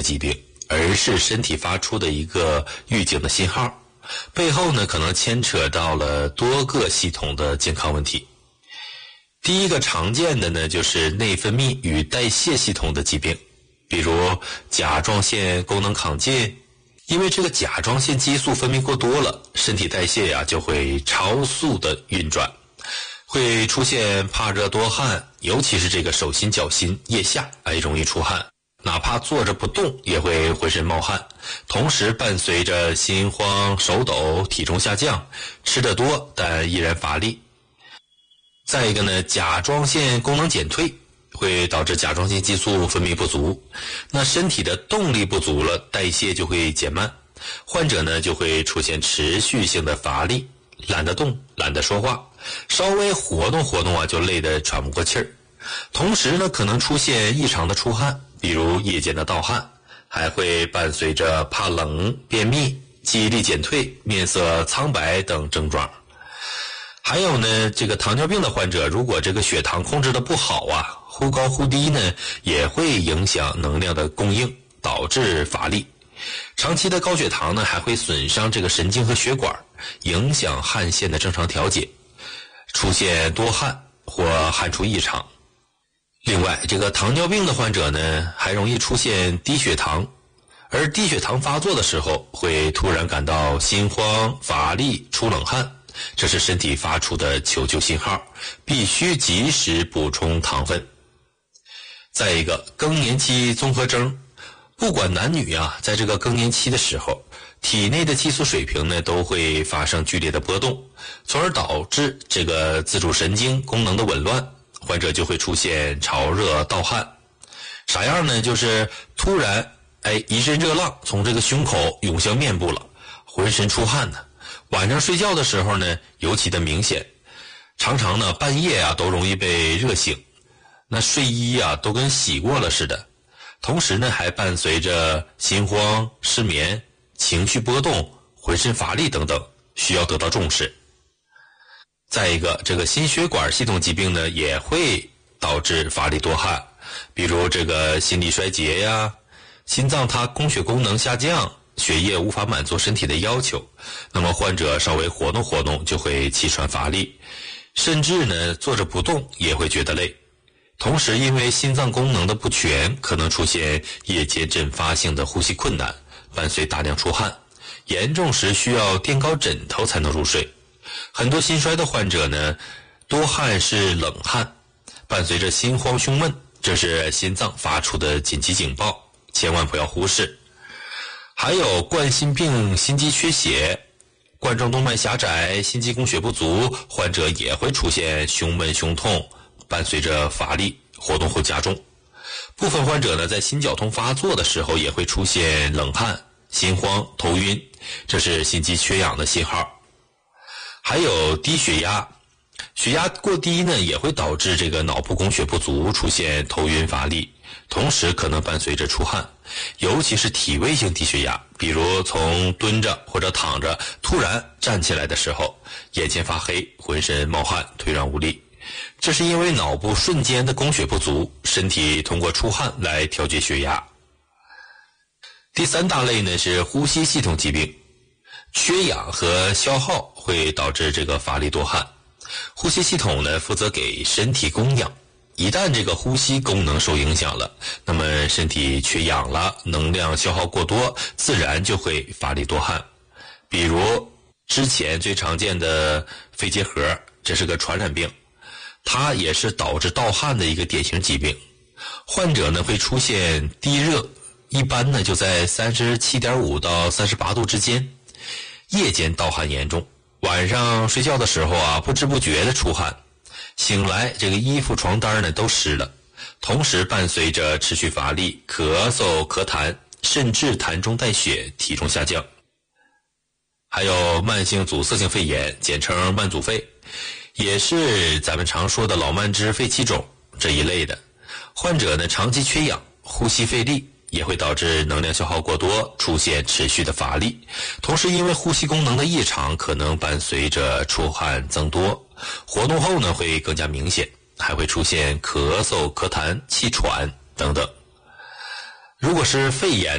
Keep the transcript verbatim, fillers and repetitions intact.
疾病，而是身体发出的一个预警的信号，背后呢可能牵扯到了多个系统的健康问题。第一个常见的呢就是内分泌与代谢系统的疾病，比如甲状腺功能亢进。因为这个甲状腺激素分泌过多了，身体代谢呀就会超速的运转，会出现怕热多汗，尤其是这个手心脚心腋下哎容易出汗，哪怕坐着不动也会浑身冒汗，同时伴随着心慌手抖，体重下降，吃得多但依然乏力。再一个呢，甲状腺功能减退会导致甲状腺激素分泌不足，那身体的动力不足了，代谢就会减慢，患者呢就会出现持续性的乏力，懒得动，懒得说话，稍微活动活动啊就累得喘不过气儿。同时呢可能出现异常的出汗，比如夜间的盗汗，还会伴随着怕冷、便秘、记忆力减退、面色苍白等症状。还有呢，这个糖尿病的患者，如果这个血糖控制的不好啊，忽高忽低呢，也会影响能量的供应，导致乏力。长期的高血糖呢，还会损伤这个神经和血管，影响汗腺的正常调节，出现多汗或汗出异常。另外，这个糖尿病的患者呢，还容易出现低血糖，而低血糖发作的时候，会突然感到心慌、乏力、出冷汗。这是身体发出的求救信号，必须及时补充糖分。再一个，更年期综合征，不管男女啊，在这个更年期的时候，体内的激素水平呢都会发生剧烈的波动，从而导致这个自主神经功能的紊乱，患者就会出现潮热盗汗。啥样呢？就是突然哎一阵热浪从这个胸口涌向面部了，浑身出汗呢。晚上睡觉的时候呢尤其的明显，常常呢半夜啊都容易被热醒，那睡衣啊都跟洗过了似的，同时呢还伴随着心慌、失眠、情绪波动、浑身乏力等等，需要得到重视。再一个，这个心血管系统疾病呢也会导致乏力多汗，比如这个心力衰竭呀，心脏它供血功能下降，血液无法满足身体的要求，那么患者稍微活动活动就会气喘乏力，甚至呢坐着不动也会觉得累。同时因为心脏功能的不全，可能出现夜间阵发性的呼吸困难，伴随大量出汗，严重时需要垫高枕头才能入睡。很多心衰的患者呢，多汗是冷汗，伴随着心慌胸闷，这是心脏发出的紧急警报，千万不要忽视。还有冠心病、心肌缺血、冠状动脉狭窄、心肌供血不足，患者也会出现胸闷胸痛，伴随着乏力，活动后加重。部分患者呢，在心绞痛发作的时候也会出现冷汗、心慌、头晕，这是心肌缺氧的信号。还有低血压，血压过低呢，也会导致这个脑部供血不足，出现头晕乏力，同时可能伴随着出汗，尤其是体位性低血压，比如从蹲着或者躺着突然站起来的时候，眼前发黑，浑身冒汗，腿软无力，这是因为脑部瞬间的供血不足，身体通过出汗来调节血压。第三大类呢是呼吸系统疾病，缺氧和消耗会导致这个乏力多汗。呼吸系统呢负责给身体供氧，一旦这个呼吸功能受影响了，那么身体缺氧了，能量消耗过多，自然就会乏力多汗。比如之前最常见的肺结核，这是个传染病，它也是导致盗汗的一个典型疾病。患者呢会出现低热，一般呢就在 三十七点五 到三十八度之间，夜间盗汗严重，晚上睡觉的时候啊不知不觉的出汗，醒来这个衣服床单呢都湿了，同时伴随着持续乏力、咳嗽、咳痰，甚至痰中带血，体重下降。还有慢性阻塞性肺炎，简称慢阻肺，也是咱们常说的老慢支、肺气肿这一类的。患者呢长期缺氧，呼吸费力，也会导致能量消耗过多，出现持续的乏力。同时因为呼吸功能的异常，可能伴随着出汗增多，活动后呢会更加明显，还会出现咳嗽、咳痰、气喘等等。如果是肺炎